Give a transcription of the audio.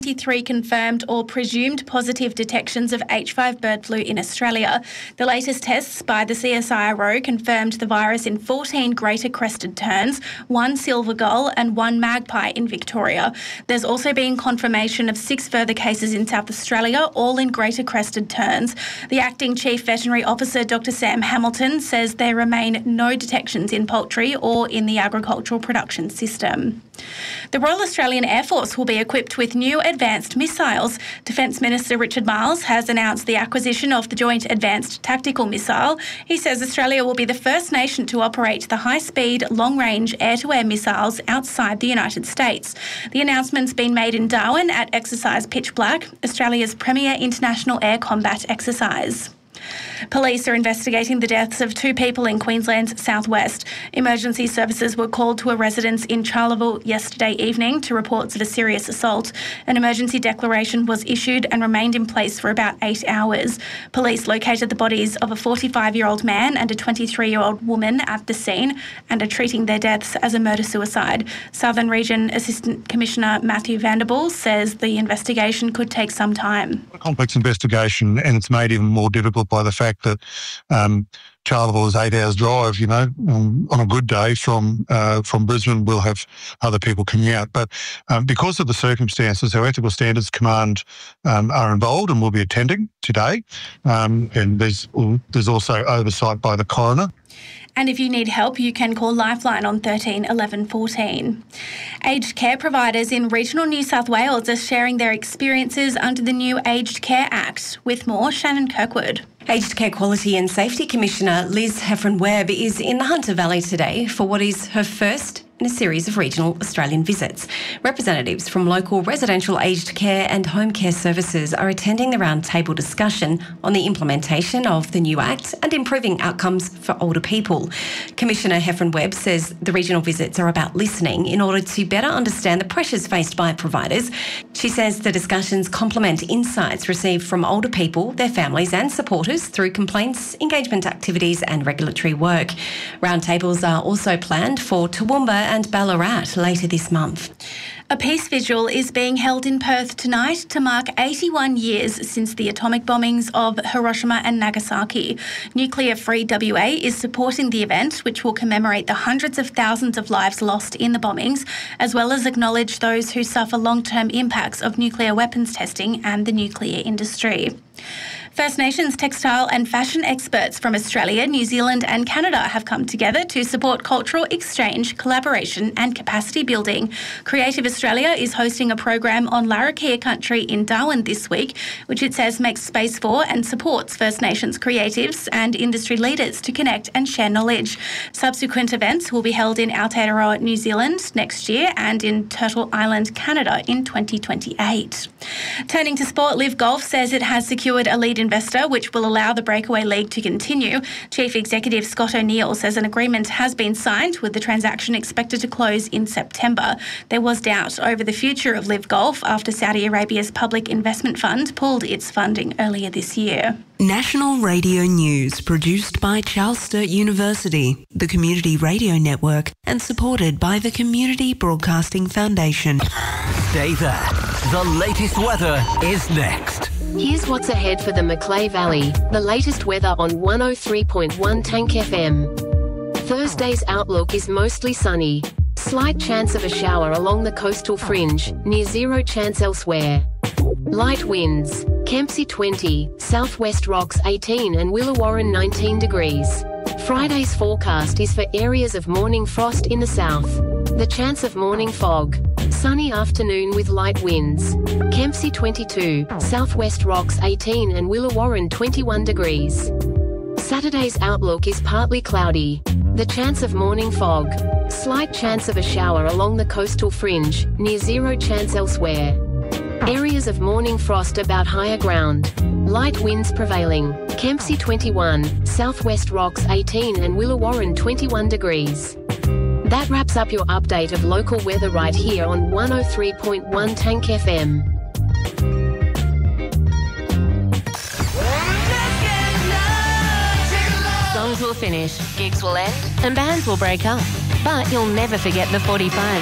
23 confirmed or presumed positive detections of H5 bird flu in Australia. The latest tests by the CSIRO confirmed the virus in 14 greater crested terns, 1 silver gull and 1 magpie in Victoria. There's also been confirmation of 6 further cases in South Australia, all in greater crested terns. The Acting Chief Veterinary Officer, Dr Sam Hamilton, says there remain no detections in poultry or in the agricultural production system. The Royal Australian Air Force will be equipped with new advanced missiles. Defence Minister Richard Marles has announced the acquisition of the Joint Advanced Tactical Missile. He says Australia will be the first nation to operate the high-speed, long-range air-to-air missiles outside the United States. The announcement's been made in Darwin at Exercise Pitch Black, Australia's premier international air combat exercise. Police are investigating the deaths of 2 people in Queensland's southwest. Emergency services were called to a residence in Charleville yesterday evening to reports of a serious assault. An emergency declaration was issued and remained in place for about 8 hours. Police located the bodies of a 45-year-old man and a 23-year-old woman at the scene and are treating their deaths as a murder-suicide. Southern Region Assistant Commissioner Matthew Vanderbilt says the investigation could take some time. A complex investigation, and it's made even more difficult by the fact that Charleville is 8 hours drive, on a good day from Brisbane. We'll have other people coming out. But because of the circumstances, our Ethical Standards Command are involved and will be attending today. And there's also oversight by the coroner. And if you need help, you can call Lifeline on 13 11 14. Aged care providers in regional New South Wales are sharing their experiences under the new Aged Care Act. With more, Shannon Kirkwood. Aged Care Quality and Safety Commissioner Liz Heffron-Webb is in the Hunter Valley today for what is her first in a series of regional Australian visits. Representatives from local residential aged care and home care services are attending the roundtable discussion on the implementation of the new Act and improving outcomes for older people. Commissioner Heffron-Webb says the regional visits are about listening in order to better understand the pressures faced by providers. She says the discussions complement insights received from older people, their families and supporters through complaints, engagement activities and regulatory work. Roundtables are also planned for Toowoomba and Ballarat later this month. A peace vigil is being held in Perth tonight to mark 81 years since the atomic bombings of Hiroshima and Nagasaki. Nuclear Free WA is supporting the event, which will commemorate the hundreds of thousands of lives lost in the bombings, as well as acknowledge those who suffer long-term impacts of nuclear weapons testing and the nuclear industry. First Nations textile and fashion experts from Australia, New Zealand and Canada have come together to support cultural exchange, collaboration and capacity building. Creative Australia is hosting a program on Larrakia country in Darwin this week, which it says makes space for and supports First Nations creatives and industry leaders to connect and share knowledge. Subsequent events will be held in Aotearoa, New Zealand next year and in Turtle Island, Canada in 2028. Turning to sport, Liv Golf says it has secured a lead investor which will allow the Breakaway League to continue. Chief Executive Scott O'Neill says an agreement has been signed with the transaction expected to close in September. There was doubt over the future of Liv Golf after Saudi Arabia's Public Investment Fund pulled its funding earlier this year. National Radio News produced by Charles Sturt University, the Community Radio Network, and supported by the Community Broadcasting Foundation. Stay there. The latest weather is next. Here's what's ahead for the Macleay Valley. The latest weather on 103.1 Tank FM. Thursday's outlook is mostly sunny. Slight chance of a shower along the coastal fringe, near zero chance elsewhere. Light winds, Kempsey 20, Southwest Rocks 18 and Willawarren 19 degrees. Friday's forecast is for areas of morning frost in the south. The chance of morning fog. Sunny afternoon with light winds. Kempsey 22, Southwest Rocks 18 and Willawarren 21 degrees. Saturday's outlook is partly cloudy. The chance of morning fog. Slight chance of a shower along the coastal fringe, near zero chance elsewhere. Areas of morning frost about higher ground. Light winds prevailing. Kempsey 21, Southwest Rocks 18 and Willawarren 21 degrees. That wraps up your update of local weather right here on 103.1 Tank FM. Songs will finish, gigs will end, and bands will break up. But you'll never forget the 45s.